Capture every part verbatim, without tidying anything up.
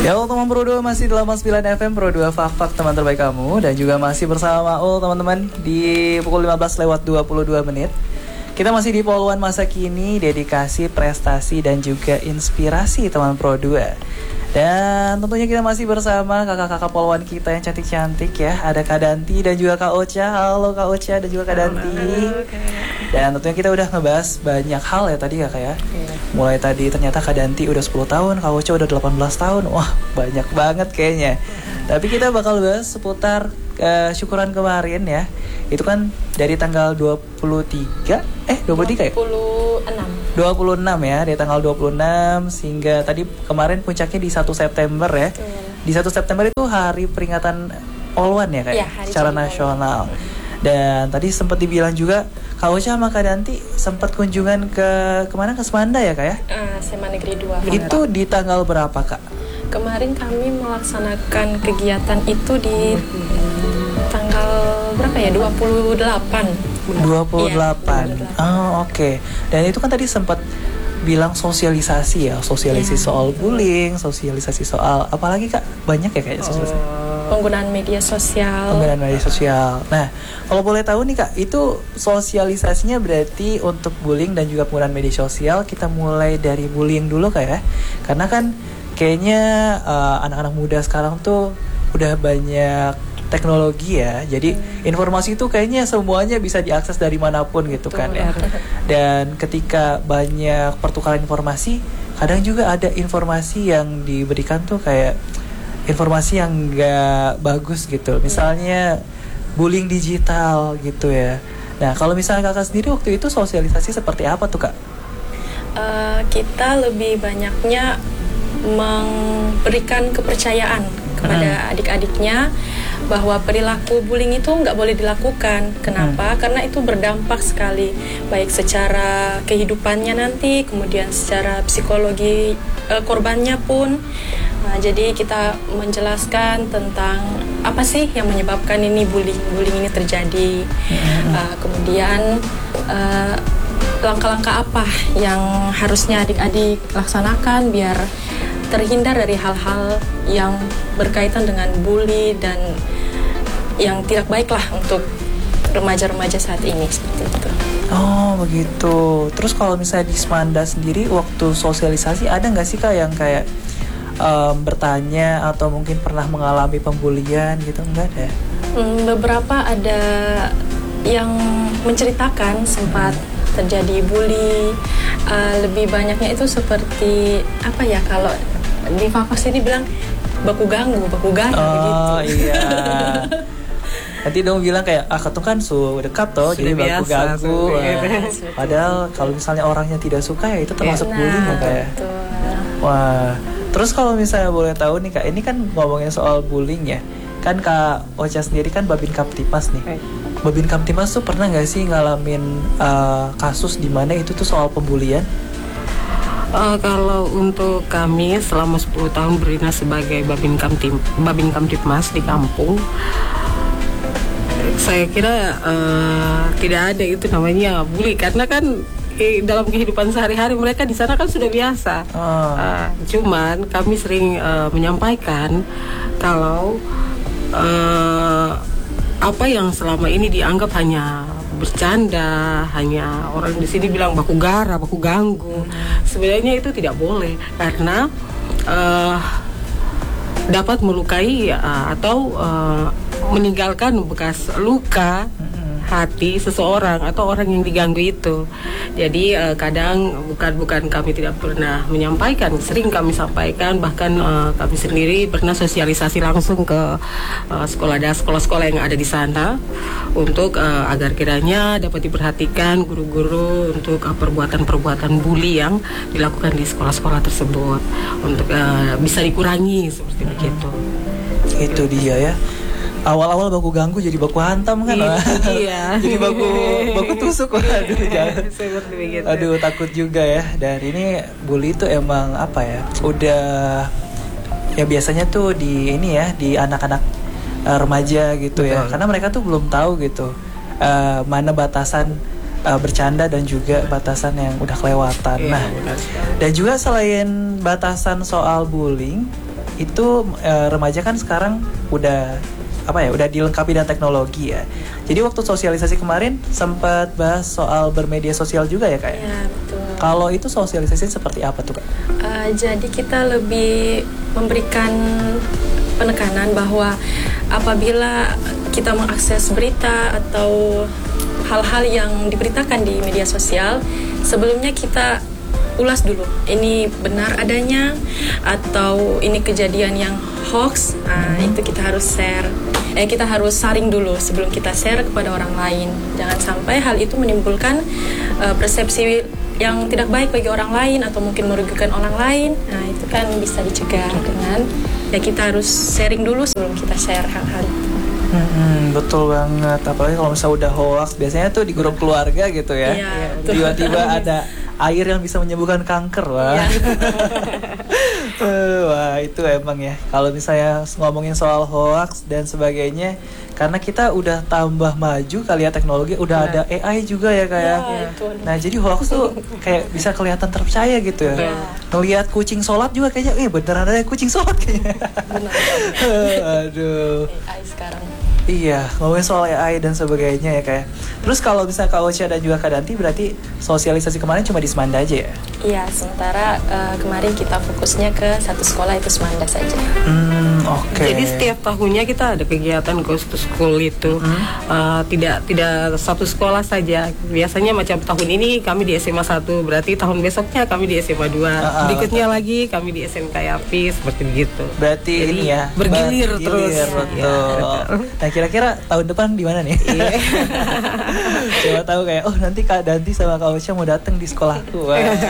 Ya, teman Pro dua masih delapan puluh sembilan F M Pro dua Fak-Fak teman terbaik kamu. Dan juga masih bersama Maul teman-teman di pukul lima belas lewat dua puluh dua menit. Kita masih di poluan masa kini, dedikasi, prestasi, dan juga inspirasi teman Pro dua. Dan tentunya kita masih bersama kakak-kakak poluan kita yang cantik-cantik ya. Ada Kak Danti dan juga Kak Ocha. Halo Kak Ocha dan juga Kak Danti. Halo, dan tentunya kita udah ngebahas banyak hal ya tadi Kak ya. Mulai tadi ternyata Kak Danti udah sepuluh tahun, Kak Ocha udah delapan belas tahun. Wah, banyak banget kayaknya. Tapi kita bakal bahas seputar uh, syukuran kemarin ya. Itu kan dari tanggal dua puluh tiga eh dua puluh tiga ya? dua puluh enam dua puluh enam ya, dari tanggal dua puluh enam sehingga tadi kemarin puncaknya di satu September ya. Betul. Di satu September itu hari peringatan Poluan ya kayak ya, secara nasional. Dan tadi sempat dibilang juga Kak Ocha sama Kak Danti sempat kunjungan ke kemana, ke Semanda ya Kak ya? Uh, S M A Negeri dua. Itu di tanggal berapa Kak? Kemarin kami melaksanakan kegiatan itu di tanggal berapa ya? dua puluh delapan. dua puluh delapan. Ya, dua puluh delapan. Oh, oke. Okay. Dan itu kan tadi sempat bilang sosialisasi ya, sosialisasi ya. Soal bullying, sosialisasi soal apalagi Kak? Banyak ya kayaknya sosialisasi. Oh. Penggunaan media sosial. Penggunaan media sosial. Nah, kalau boleh tahu nih Kak, itu sosialisasinya berarti untuk bullying dan juga penggunaan media sosial kita mulai dari bullying dulu Kak ya. Karena kan kayaknya uh, anak-anak muda sekarang tuh udah banyak teknologi ya, jadi hmm. informasi itu kayaknya semuanya bisa diakses dari manapun gitu. Betul, kan ya. Dan ketika banyak pertukaran informasi, kadang juga ada informasi yang diberikan tuh kayak informasi yang gak bagus gitu. Misalnya bullying digital gitu ya. Nah kalau misalnya kakak sendiri waktu itu sosialisasi seperti apa tuh Kak? Uh, kita lebih banyaknya memberikan kepercayaan kepada hmm. adik-adiknya bahwa perilaku bullying itu nggak boleh dilakukan. Kenapa? Hmm. Karena itu berdampak sekali, baik secara kehidupannya nanti, kemudian secara psikologi e, korbannya pun. Nah, jadi kita menjelaskan tentang apa sih yang menyebabkan ini bullying, bullying ini terjadi. Hmm. Uh, kemudian uh, langkah-langkah apa yang harusnya adik-adik laksanakan biar terhindar dari hal-hal yang berkaitan dengan bully dan yang tidak baik lah untuk remaja-remaja saat ini seperti itu. Oh begitu. Terus kalau misalnya di Semanda sendiri waktu sosialisasi ada nggak sih Kak yang kayak um, bertanya atau mungkin pernah mengalami pembulian gitu? Enggak ada? Hmm, beberapa ada yang menceritakan sempat hmm. terjadi bully. Uh, lebih banyaknya itu seperti apa ya, kalau di fakultas ini bilang baku ganggu, baku ganggu oh, begitu. Oh iya. Nanti dong bilang kayak ah ketung kan su dekat toh, jadi baku ganggu. Padahal kalau misalnya orangnya tidak suka ya itu termasuk nah, bullying ya kayak. Wah. Terus kalau misalnya boleh tahu nih Kak, ini kan ngomongin soal bullying ya. Kan Kak Ocha sendiri kan Babin Kamtipas nih. Babin Kamtipas tuh pernah nggak sih ngalamin uh, kasus di mana itu tuh soal pembulian? Uh, kalau untuk kami selama sepuluh tahun berdinas sebagai Babin Kamtim, Babin Kamtipmas di kampung, saya kira uh, tidak ada itu namanya bully, karena kan eh, dalam kehidupan sehari-hari mereka di sana kan sudah biasa. Oh. Uh, cuman kami sering uh, menyampaikan kalau uh, apa yang selama ini dianggap hanya bercanda, hanya orang di sini bilang baku gara, baku ganggu. Sebenarnya itu tidak boleh karena uh, dapat melukai uh, atau uh, meninggalkan bekas luka hati seseorang atau orang yang diganggu itu. Jadi uh, kadang bukan bukan kami tidak pernah menyampaikan, sering kami sampaikan, bahkan uh, kami sendiri pernah sosialisasi langsung ke uh, sekolah dan sekolah-sekolah yang ada di sana untuk uh, agar kiranya dapat diperhatikan guru-guru untuk uh, perbuatan-perbuatan bully yang dilakukan di sekolah-sekolah tersebut untuk uh, bisa dikurangi seperti begitu. Itu dia ya. Awal-awal baku ganggu jadi baku hantam kan? Iya. Jadi baku baku tusuk. Aduh, jangan. Aduh, takut juga ya. Dan ini bully itu emang apa ya? Udah ya biasanya tuh di ini ya, di anak-anak uh, remaja gitu. Betul. Ya. Karena mereka tuh belum tahu gitu uh, mana batasan uh, bercanda dan juga batasan yang udah kelewatan. Iya, nah, benar. Dan juga selain batasan soal bullying, itu uh, remaja kan sekarang udah apa ya, udah dilengkapi dengan teknologi ya. Jadi waktu sosialisasi kemarin sempat bahas soal bermedia sosial juga ya Kak? Ya, betul. Kalau itu sosialisasi seperti apa tuh Kak? Uh, jadi kita lebih memberikan penekanan bahwa apabila kita mengakses berita atau hal-hal yang diberitakan di media sosial, sebelumnya kita ulas dulu, ini benar adanya atau ini kejadian yang hoax. Nah, hmm. itu kita harus share, eh kita harus saring dulu sebelum kita share kepada orang lain. Jangan sampai hal itu menimbulkan uh, persepsi yang tidak baik bagi orang lain atau mungkin merugikan orang lain. Nah, itu kan bisa dicegah dengan ya kita harus sharing dulu sebelum kita share hal-hal itu. Hmm, betul banget. Apalagi kalau misalnya udah hoax, biasanya tuh di grup keluarga gitu ya. Iya, tiba-tiba ada air yang bisa menyembuhkan kanker, wah. Iya. Wah, itu emang ya. Kalau misalnya ngomongin soal hoax dan sebagainya, karena kita udah tambah maju kali ya teknologi, udah nah. ada A I juga ya kayak. Ya. Nah, jadi hoax tuh kayak bisa kelihatan terpercaya gitu ya. Ya. Ngelihat kucing sholat juga kayaknya, eh beneran ada kucing sholat kayaknya. Benar. Aduh. A I sekarang. Iya, ngomongin soal A I dan sebagainya ya kayak. Terus kalau misalnya Kak Ocha dan juga Kak Danti, berarti sosialisasi kemarin cuma di Semanda aja ya? Iya, sementara uh, kemarin kita fokusnya ke satu sekolah, itu Semanda saja. Hmm, oke. Okay. Jadi setiap tahunnya kita ada kegiatan Ghost to School itu. Hmm. uh, tidak tidak satu sekolah saja. Biasanya macam tahun ini kami di S M A satu, berarti tahun besoknya kami di S M A dua. Uh, Berikutnya betul. lagi kami di S M K Yapis, seperti begitu. Berarti jadi, ini ya, bergilir, bergilir terus. Betul. Ya, nah, kira-kira tahun depan di mana nih? Coba tahu kayak, oh nanti Kak Danti sama Kak Ocha mau datang di sekolahku.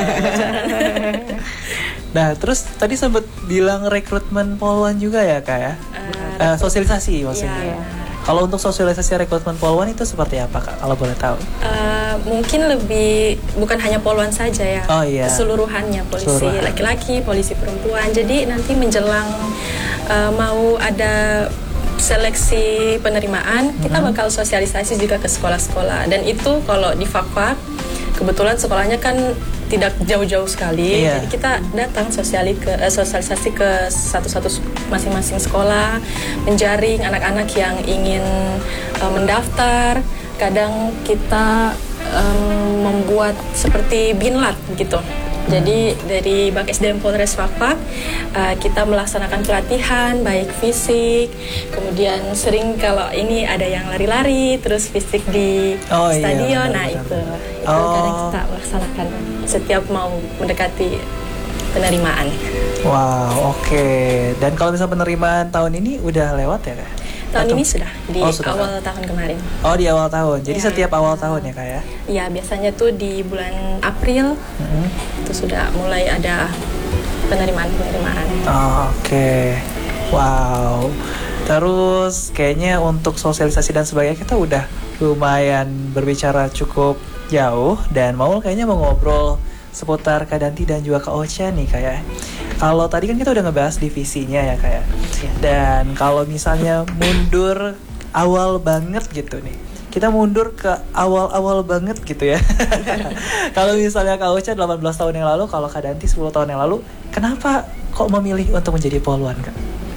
Nah, terus tadi sempat bilang rekrutmen poluan juga ya Kak ya? Uh, uh, sosialisasi maksudnya. Iya. Kalau untuk sosialisasi rekrutmen poluan itu seperti apa Kak? Kalau boleh tahu? Uh, mungkin lebih bukan hanya poluan saja ya. Oh iya. Keseluruhannya, polisi laki-laki, polisi perempuan. Jadi nanti menjelang uh, mau ada seleksi penerimaan, mm-hmm. kita bakal sosialisasi juga ke sekolah-sekolah. Dan itu kalau di Fakfak, kebetulan sekolahnya kan tidak jauh-jauh sekali, yeah. jadi kita datang sosiali ke, eh, sosialisasi ke satu-satu masing-masing sekolah, menjaring anak-anak yang ingin uh, mendaftar. Kadang kita um, membuat seperti binlat gitu. Jadi dari Bak S D M Polres Fakfak uh, kita melaksanakan pelatihan baik fisik, kemudian sering kalau ini ada yang lari-lari, terus fisik di oh, stadion, iya, benar, nah benar. itu itu oh. kadang kita laksanakan setiap mau mendekati penerimaan. Wow, oke. Okay. Dan kalau misalnya penerimaan tahun ini udah lewat ya Kak? Tahun Atau? ini sudah di oh, sudah awal kan? tahun kemarin. Oh, di awal tahun. Jadi ya. Setiap awal tahun ya Kak ya? Iya, biasanya tuh di bulan April mm-hmm. itu sudah mulai ada penerimaan-penerimaan. Oh, oke. Okay. Wow. Terus kayaknya untuk sosialisasi dan sebagainya kita udah lumayan berbicara cukup jauh, dan mau kayaknya mau ngobrol seputar Kak Danti dan juga Kak Ocha nih kayak. Kalau tadi kan kita udah ngebahas divisinya ya kayak. Dan kalau misalnya mundur awal banget gitu nih. Kita mundur ke awal-awal banget gitu ya. Kalau misalnya Kak Ocha delapan belas tahun yang lalu, kalau Kak Danti sepuluh tahun yang lalu, kenapa kok memilih untuk menjadi poluan Kak?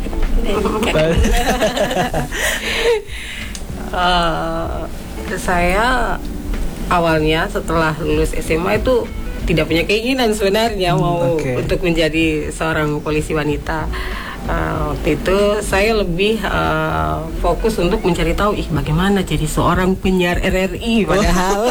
uh, saya awalnya setelah lulus S M A itu tidak punya keinginan sebenarnya hmm, mau okay. untuk menjadi seorang polisi wanita. Uh, waktu itu saya lebih uh, fokus untuk mencari tahu ih bagaimana jadi seorang penyiar R R I padahal.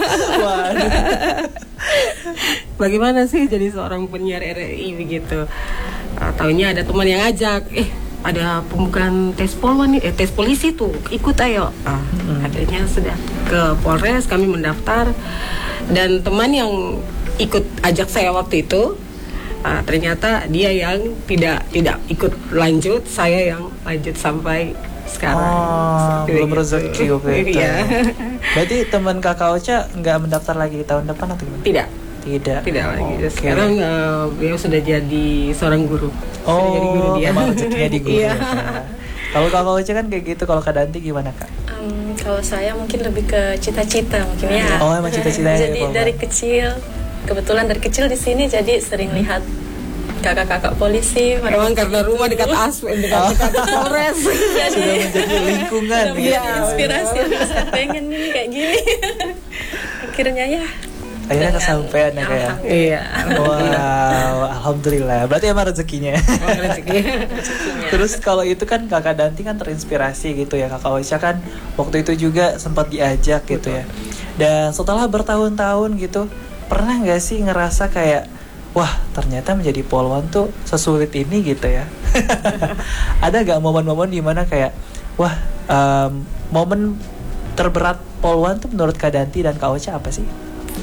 Bagaimana sih jadi seorang penyiar R R I begitu. Uh, taunya ada teman yang ngajak, eh ada pembukaan tes poluan nih, eh, tes polisi tuh, ikut ayo. Uh, hmm. Akhirnya sudah ke Polres, kami mendaftar, dan teman yang ikut ajak saya waktu itu, uh, ternyata dia yang tidak tidak ikut lanjut, saya yang lanjut sampai sekarang. Oh, belum rezeki gitu. Iya. Berarti teman Kakak Ocha nggak mendaftar lagi di tahun depan atau gimana? Tidak. Tidak. Tidak lagi. Okay. Sekarang uh, beliau sudah jadi seorang guru. Oh, sudah jadi guru dia. Emang rezekinya di guru. Ya, kalau Kakak Ocha kan kayak gitu, kalau Kak Danti gimana Kak? Um, kalau saya mungkin lebih ke cita-cita mungkin ya. Oh, emang cita-citanya. Jadi ya, dari kecil, kebetulan dari kecil di sini jadi sering lihat kakak-kakak polisi. Memang karena rumah dekat Aspen, dekat dekat Polres. Jadi Sudah menjadi lingkungan sudah gitu. menjadi inspirasi. Saya pengen nih kayak gini. Akhirnya ya. Akhirnya dengan- kesampaian ya kayak. Iya. Wow, alhamdulillah. Berarti emang rezekinya. Terus kalau itu kan Kakak Danti kan terinspirasi gitu ya. Kakak Ocha kan waktu itu juga sempat diajak gitu ya. Dan setelah bertahun-tahun gitu, pernah nggak sih ngerasa kayak, wah ternyata menjadi polwan tuh sesulit ini gitu ya? Ada nggak momen-momen dimana kayak, wah em, momen terberat polwan tuh menurut Kak Danti dan Kak Ocha apa sih?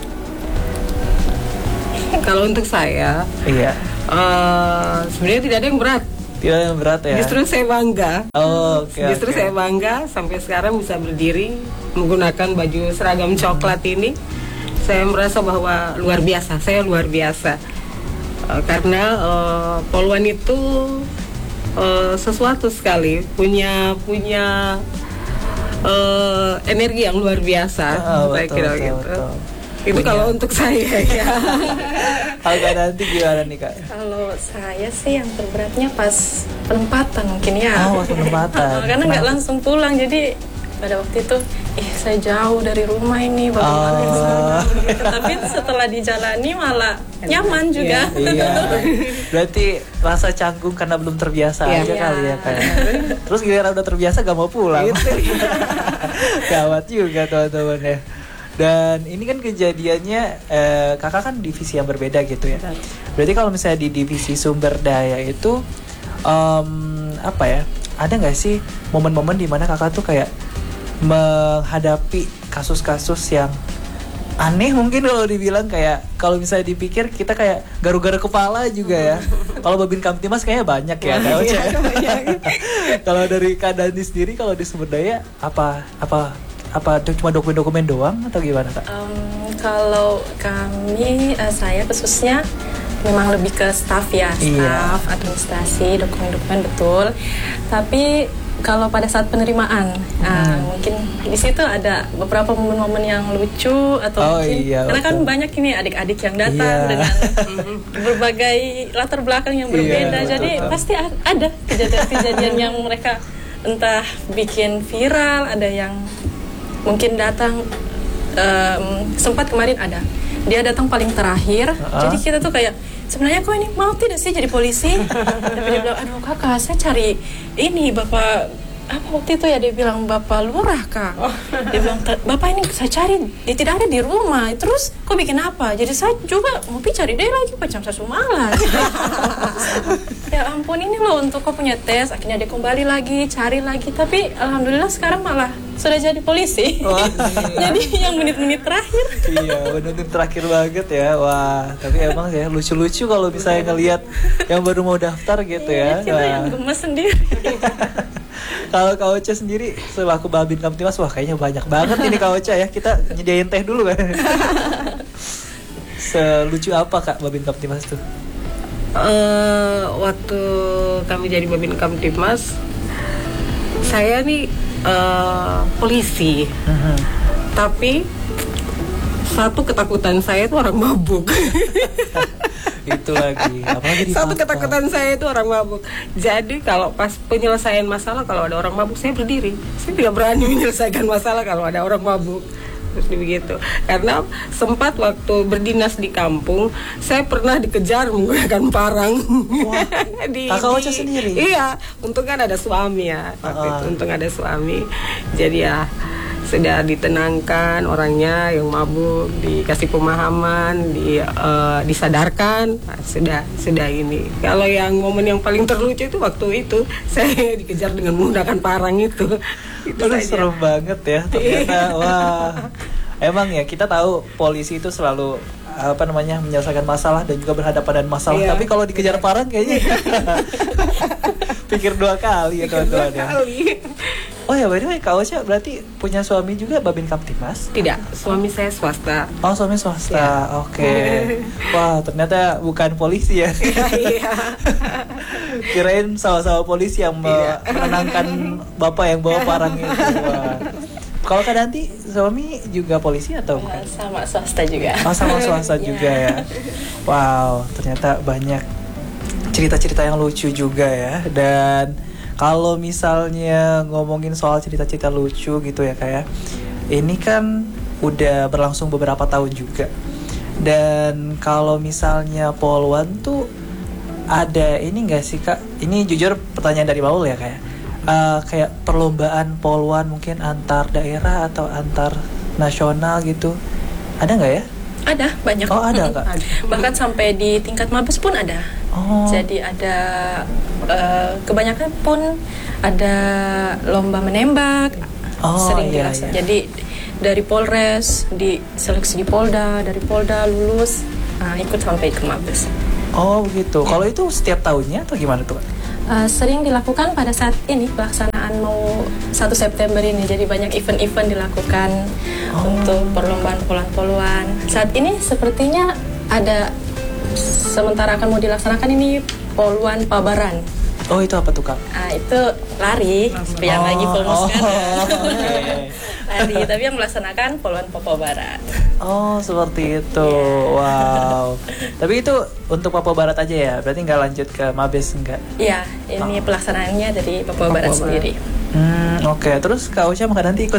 Kalau untuk saya, Iya, eh, sebenarnya tidak ada yang berat. tidak yang berat ya. Justru saya bangga. Oh, oke. Justru oke. saya bangga sampai sekarang bisa berdiri menggunakan baju seragam coklat ini. Saya merasa bahwa luar biasa. Saya luar biasa. Eh, karena eh, polwan itu eh, sesuatu sekali, punya punya eh, energi yang luar biasa. Oh, saya betul, kira betul, gitu. betul. Itu Punya. kalau untuk saya ya. Kalau Kak Danti gimana nih Kak? Kalau saya sih yang terberatnya pas penempatan mungkin ya. Oh, pas penempatan. Karena nggak Kenapa? langsung pulang, jadi pada waktu itu, ih saya jauh dari rumah ini, bagaimana Oh. sana, gitu. Tapi setelah dijalani malah nyaman juga. Iya. Berarti rasa canggung karena belum terbiasa Iya. aja kali ya Kak. Terus giliran udah terbiasa gak mau pulang. Gawat juga teman-teman ya. Dan ini kan kejadiannya eh, kakak kan divisi yang berbeda gitu ya. Berarti kalau misalnya di divisi sumber daya itu em, apa ya? Ada nggak sih momen-momen dimana kakak tuh kayak menghadapi kasus-kasus yang aneh mungkin kalau dibilang kayak kalau misalnya dipikir kita kayak garu-garu kepala juga ya. Kalau Babin Kamtimas kayaknya banyak ya. Kak Ocha. Kalau dari Kak Danti sendiri kalau di sumber daya apa apa apa itu cuma dokumen-dokumen doang atau gimana Kak? Em, kalau kami, eh, saya khususnya memang lebih ke staff ya, Iya. staff, administrasi, dokumen-dokumen betul. Tapi kalau pada saat penerimaan, eh, mungkin di situ ada beberapa momen-momen yang lucu Oh, atau mungkin iya, karena kan betul. banyak ini adik-adik yang datang Iya. dengan berbagai latar belakang yang berbeda, Iya, jadi betul. pasti a- ada kejadian-kejadian yang mereka entah bikin viral, ada yang mungkin datang em, sempat kemarin ada dia datang paling terakhir. Uh-uh. Jadi kita tuh kayak sebenarnya kok ini mau tidak sih jadi polisi, tapi dia bilang aduh kakak saya cari ini bapak apa waktu itu ya, dia bilang bapak lurah kak. Dia bilang "Ter- bapak ini saya cari dia tidak ada di rumah, terus kok bikin apa, jadi saya juga mau pi cari dia lagi macam satu malas. Ya ampun, ini loh untuk kau punya tes. Akhirnya dia kembali lagi cari lagi, tapi alhamdulillah sekarang malah sudah jadi polisi. Wah. Jadi yang menit-menit terakhir. Iya, benar terakhir banget ya. Wah, tapi emang ya lucu-lucu kalau misalnya ngelihat yang baru mau daftar gitu ya. Kita yang Wah. gemes sendiri. Kalau Kak Ocha sendiri selaku Babin Kamtimas, wah kayaknya banyak banget ini Kak Ocha ya. Kita nyediain teh dulu kan. Selucu apa Kak Babin Kamtimas tuh? Eh, waktu kami jadi Babin Kamtibmas, saya nih eh, polisi, tapi satu ketakutan saya itu orang mabuk. Itu lagi. Apalagi di Satu Papua. ketakutan saya itu orang mabuk. Jadi kalau pas penyelesaian masalah, kalau ada orang mabuk saya berdiri. Saya tidak berani menyelesaikan masalah kalau ada orang mabuk. Terus begitu. Karena sempat waktu berdinas di kampung, saya pernah dikejar menggunakan parang. Wah, Di- Kakak Ocha di- sendiri? Iya, untung kan ada suami ya. Waktu Ah. itu untung ada suami. Jadi ya sudah ditenangkan orangnya yang mabuk, dikasih pemahaman, di eh, disadarkan. Nah, sudah sudah ini. Kalau yang momen yang paling terlucu itu waktu itu saya dikejar dengan menggunakan parang itu. Itu Aduh, saja. serem banget ya ternyata. Wah, emang ya kita tahu polisi itu selalu apa namanya menyelesaikan masalah dan juga berhadapan dengan masalah. Iya. Tapi kalau dikejar parang kayaknya pikir dua kali ya teman-teman ya. Kali. Oh ya, by the way, Kak Ocha berarti punya suami juga Babin Kamtibmas? Tidak, suami saya swasta. Oh, suami swasta. Iya. Oke. Wah, ternyata bukan polisi ya. Iya. Kirain sama-sama polisi yang me- Iya. menenangkan bapak yang bawa parang itu. Wah. Kalau Kak Danti, suami juga polisi atau bukan? Ya, sama swasta juga. Oh, sama swasta juga ya. Wow, ternyata banyak cerita-cerita yang lucu juga ya. Dan kalau misalnya ngomongin soal cerita-cerita lucu gitu ya kayak ini kan udah berlangsung beberapa tahun juga. Dan kalau misalnya Poluan tuh ada ini nggak sih Kak? Ini jujur pertanyaan dari Paul ya kayak uh, kayak perlombaan Poluan mungkin antar daerah atau antar nasional gitu. Ada nggak ya? Ada, banyak. Oh, ada Kak? Bahkan sampai di tingkat Mabes pun ada. Oh. Jadi ada uh, kebanyakan pun ada lomba menembak. Oh, sering iya, dilaksanakan. iya. Jadi dari Polres, di seleksi di Polda, dari Polda lulus, nah, ikut sampai ke Mabes. Oh begitu. Kalau itu setiap tahunnya atau gimana tuh Kak? Uh, sering dilakukan pada saat ini pelaksanaan mau satu September ini. Jadi banyak event-event dilakukan Oh. untuk perlombaan poluan-poluan. Saat ini sepertinya ada sementara akan mau dilaksanakan ini poluan Pabaran. Oh itu apa tuh Kak? Ah itu lari, yang Oh, lagi fokus oh, kan. okay. Lari, tapi yang melaksanakan poluan Papua Barat. Oh seperti itu. Wow. Tapi itu untuk Papua Barat aja ya? Berarti nggak lanjut ke Mabes enggak? Iya, ini pelaksanaannya dari Papua, Papua Barat Barat. sendiri. Hmm oke. Okay. Terus Kak Ocha maka nanti ikut?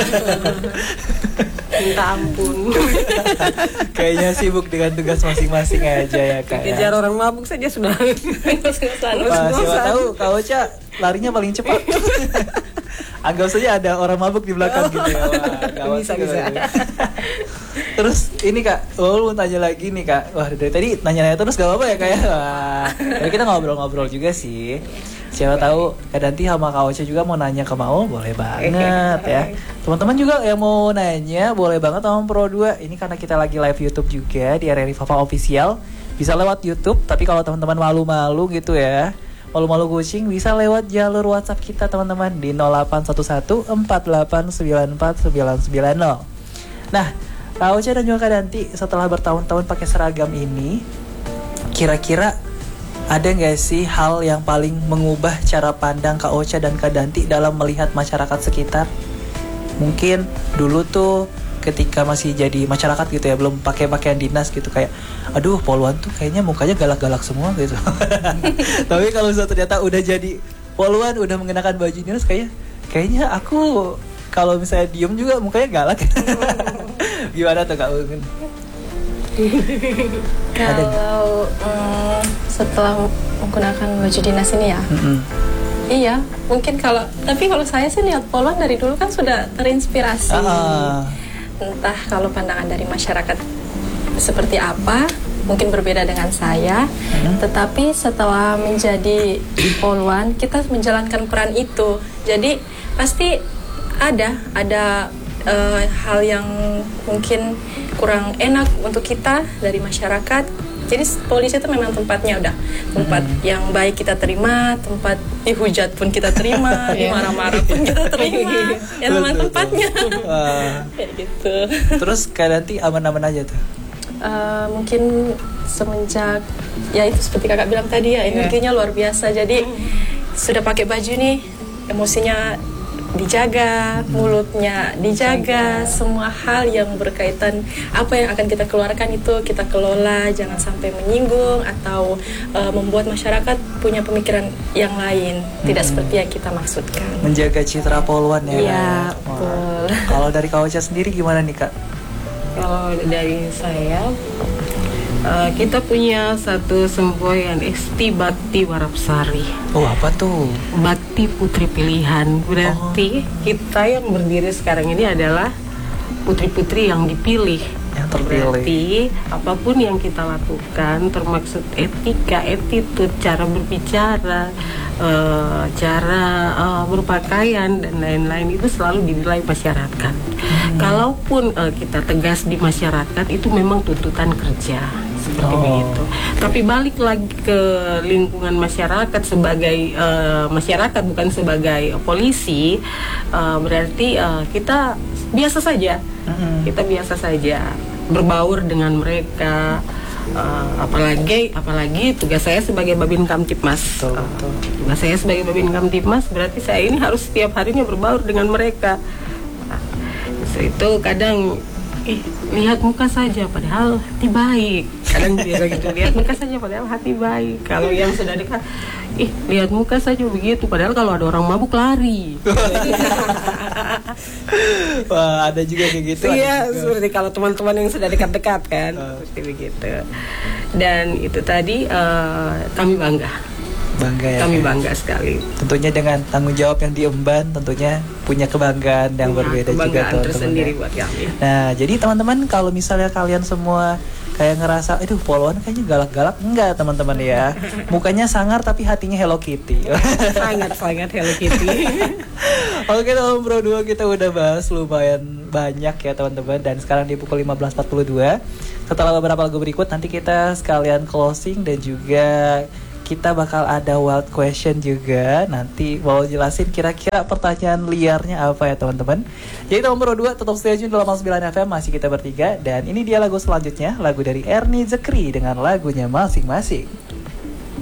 Minta ampun. Kayaknya sibuk dengan tugas masing-masing aja ya Kak. Ya? Kejar orang mabuk saja sudah. Wah, siapa tahu Kak Ocha larinya paling cepat. Anggap saja ada orang mabuk di belakang gitu ya. Wah, gawat Bisa, juga bisa. itu. Terus ini Kak, oh, mau tanya lagi nih Kak. Wah dari tadi nanya-nanya terus gak apa-apa ya Kak ya. Wah, tapi kita ngobrol-ngobrol juga sih. Siapa tahu Kak Danti sama Kak Ocha juga mau nanya ke Maul, boleh banget ya. Teman-teman juga yang mau nanya, boleh banget sama Pro dua. Ini karena kita lagi live YouTube juga di R R I Fafa Official. Bisa lewat YouTube, tapi kalau teman-teman malu-malu gitu ya, malu-malu kucing, bisa lewat jalur WhatsApp kita teman-teman di nol delapan satu satu empat delapan sembilan empat sembilan sembilan nol. Nah, Kak Ocha dan juga Kak Danti setelah bertahun-tahun pakai seragam ini, kira-kira ada nggak sih hal yang paling mengubah cara pandang Kak Ocha dan Kak Danti dalam melihat masyarakat sekitar? Mungkin dulu tuh ketika masih jadi masyarakat gitu ya, belum pakai pakaian dinas gitu, kayak aduh Poluan tuh kayaknya mukanya galak-galak semua gitu. Tapi kalau misalnya ternyata udah jadi Poluan, udah mengenakan baju dinas, kayak kayaknya aku kalau misalnya diem juga mukanya galak. Gimana tuh Kak Ungun? Kalau um, setelah menggunakan baju dinas ini ya, Mm-mm. iya mungkin kalau, tapi kalau saya sih lihat Poluan dari dulu kan sudah terinspirasi. Ah. Entah kalau pandangan dari masyarakat seperti apa, mungkin berbeda dengan saya. Hmm. Tetapi setelah menjadi Poluan, kita menjalankan peran itu. Jadi pasti ada ada uh, hal yang mungkin kurang enak untuk kita dari masyarakat. Jadi polisi itu memang tempatnya udah tempat hmm. yang baik kita terima, tempat dihujat pun kita terima, dimarah-marah pun kita terima. Ya memang tempatnya. Kayak gitu. Terus Kak Danti aman-aman aja tuh? Uh, mungkin semenjak ya itu seperti kakak bilang tadi ya, energinya luar biasa. Jadi sudah pakai baju nih, emosinya dijaga, mulutnya dijaga, semua hal yang berkaitan apa yang akan kita keluarkan itu kita kelola, jangan sampai menyinggung atau uh, membuat masyarakat punya pemikiran yang lain, tidak hmm. seperti yang kita maksudkan. Menjaga citra Poluan ya. Iya, betul. Kalau dari Kak Ocha sendiri gimana nih Kak? Kalau dari saya, uh, kita punya satu semboyan Esti Bakti Warapsari. Oh apa tuh? Bakti Putri Pilihan. Berarti oh. kita yang berdiri sekarang ini adalah putri-putri yang dipilih. Yang terpilih. Berarti apapun yang kita lakukan, termasuk etika, attitude, cara berbicara, uh, cara uh, berpakaian dan lain-lain itu selalu dinilai masyarakat. Hmm. Kalaupun uh, kita tegas di masyarakat, itu memang tuntutan kerja. Seperti oh. begitu. Tapi balik lagi ke lingkungan masyarakat sebagai uh, masyarakat bukan sebagai polisi, uh, berarti uh, kita biasa saja, mm-hmm. kita biasa saja berbaur dengan mereka. Uh, apalagi apalagi tugas saya sebagai Babin Kamtipmas. Betul, betul. Uh, tugas saya sebagai Babin Kamtipmas berarti saya ini harus setiap harinya berbaur dengan mereka. Nah, itu kadang ih lihat muka saja padahal hati baik. Kadang biasa gitu, lihat muka saja padahal hati baik. Kalau yang sudah dekat, ih lihat muka saja begitu padahal kalau ada orang mabuk lari. Wah, ada juga kayak gitu. Iya, seperti kalau teman-teman yang sudah dekat-dekat kan, uh. seperti begitu. Dan itu tadi uh, kami bangga. Bangga ya. Kami bangga sekali. Tentunya dengan tanggung jawab yang diemban, tentunya punya kebanggaan yang nah, berbeda kebanggaan juga teman-teman. Tersendiri buat kami. Nah, jadi teman-teman kalau misalnya kalian semua kayak ngerasa, aduh poluan kayaknya galak-galak, enggak teman-teman ya. Mukanya sangar tapi hatinya Hello Kitty. Sangat-sangat Hello Kitty. Oke teman Pro dua, kita udah bahas lumayan banyak ya teman-teman. Dan sekarang di pukul lima belas empat puluh dua, setelah beberapa lagu berikut nanti kita sekalian closing dan juga kita bakal ada wild question juga. Nanti mau jelasin kira-kira pertanyaan liarnya apa ya teman-teman. Jadi teman Pro dua tetap stay tune dalam sembilan F M, masih kita bertiga. Dan ini dia lagu selanjutnya, lagu dari Ernie Zekri dengan lagunya Masing-Masing.